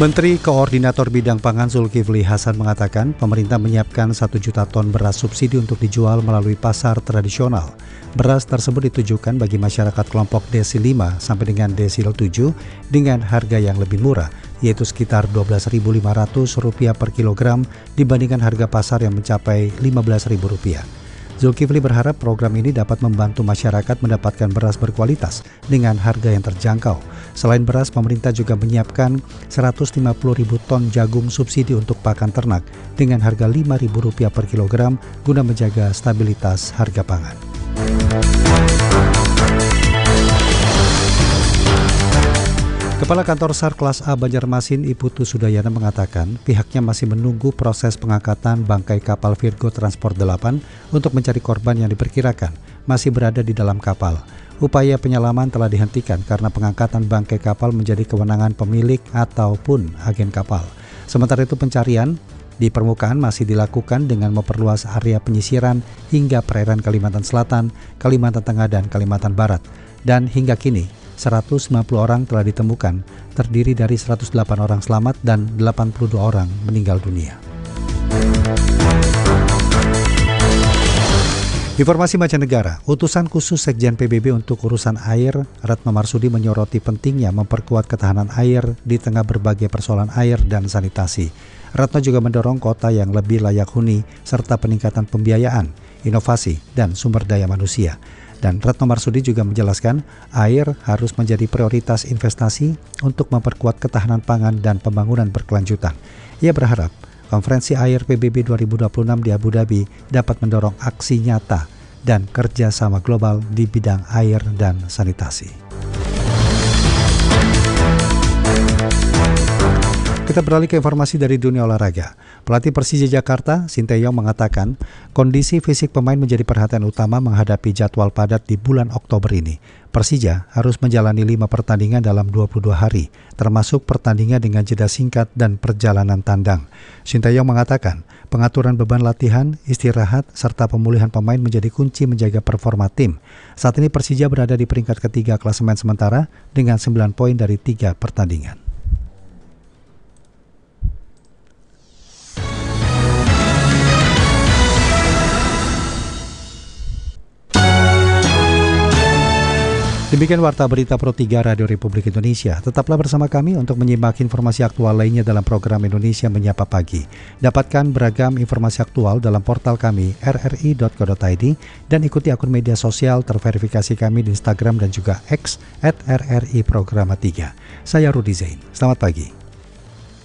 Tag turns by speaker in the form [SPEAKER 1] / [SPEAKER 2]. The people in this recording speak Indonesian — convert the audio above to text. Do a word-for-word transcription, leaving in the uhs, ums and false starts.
[SPEAKER 1] Menteri Koordinator Bidang Pangan Zulkifli Hasan mengatakan pemerintah menyiapkan satu juta ton beras subsidi untuk dijual melalui pasar tradisional. Beras tersebut ditujukan bagi masyarakat kelompok desil lima sampai dengan desil tujuh dengan harga yang lebih murah, yaitu sekitar dua belas ribu lima ratus rupiah per kilogram dibandingkan harga pasar yang mencapai lima belas ribu rupiah. Zulkifli berharap program ini dapat membantu masyarakat mendapatkan beras berkualitas dengan harga yang terjangkau. Selain beras, pemerintah juga menyiapkan seratus lima puluh ribu ton jagung subsidi untuk pakan ternak dengan harga lima ribu rupiah per kilogram guna menjaga stabilitas harga pangan. Kepala Kantor SAR Kelas A Banjarmasin Iputu Sudayana mengatakan pihaknya masih menunggu proses pengangkatan bangkai kapal Virgo Transport delapan untuk mencari korban yang diperkirakan masih berada di dalam kapal. Upaya penyelaman telah dihentikan karena pengangkatan bangkai kapal menjadi kewenangan pemilik ataupun agen kapal. Sementara itu pencarian di permukaan masih dilakukan dengan memperluas area penyisiran hingga perairan Kalimantan Selatan, Kalimantan Tengah, dan Kalimantan Barat. Dan hingga kini, seratus sembilan puluh orang telah ditemukan, terdiri dari seratus delapan orang selamat dan delapan puluh dua orang meninggal dunia. Informasi mancanegara, utusan khusus Sekjen P B B untuk urusan air, Retno Marsudi menyoroti pentingnya memperkuat ketahanan air di tengah berbagai persoalan air dan sanitasi. Retno juga mendorong kota yang lebih layak huni serta peningkatan pembiayaan, inovasi, dan sumber daya manusia. Dan Retno Marsudi juga menjelaskan air harus menjadi prioritas investasi untuk memperkuat ketahanan pangan dan pembangunan berkelanjutan. Ia berharap Konferensi Air P B B dua ribu dua puluh enam di Abu Dhabi dapat mendorong aksi nyata dan kerjasama global di bidang air dan sanitasi. Kita beralih ke informasi dari dunia olahraga. Pelatih Persija Jakarta, Sinteyong, mengatakan kondisi fisik pemain menjadi perhatian utama menghadapi jadwal padat di bulan Oktober ini. Persija harus menjalani lima pertandingan dalam dua puluh dua hari, termasuk pertandingan dengan jeda singkat dan perjalanan tandang. Sinteyong mengatakan pengaturan beban latihan, istirahat, serta pemulihan pemain menjadi kunci menjaga performa tim. Saat ini Persija berada di peringkat ketiga klasemen sementara dengan sembilan poin dari tiga pertandingan. Demikian Warta Berita Pro tiga Radio Republik Indonesia. Tetaplah bersama kami untuk menyimak informasi aktual lainnya dalam program Indonesia Menyapa Pagi. Dapatkan beragam informasi aktual dalam portal kami r r i dot co dot i d dan ikuti akun media sosial terverifikasi kami di Instagram dan juga X at r r i programa tiga. Saya Rudi Zain. Selamat pagi.